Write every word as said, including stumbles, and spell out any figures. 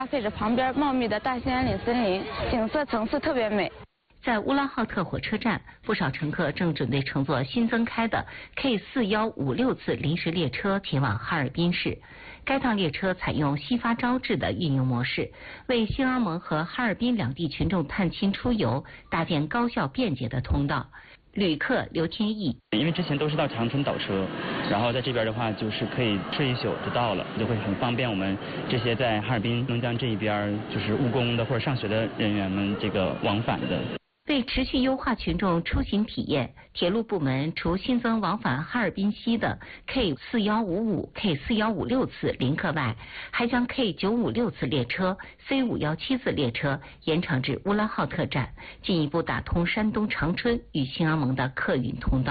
搭配着旁边茂密的大兴安岭森林，景色层次特别美。 在乌拉浩特火车站，不少乘客正准备乘坐新增开的 K 四一五六次临时列车前往哈尔滨市。该趟列车采用西发招致的运营模式，为兴安盟和哈尔滨两地群众探亲出游搭建高效便捷的通道。旅客刘天意， 因为之前都是到长春倒车，然后在这边的话就是可以睡一宿就到了，就会很方便我们这些在哈尔滨锺江这一边就是务工的或者上学的人员们这个往返的。 为持续优化群众出行体验，铁路部门除新增往返哈尔滨西的 K 四一五五、K 四一五六次临客外，还将 K 九五六次列车、C 五一七次列车延长至乌拉浩特站，进一步打通山东长春与兴安盟的客运通道。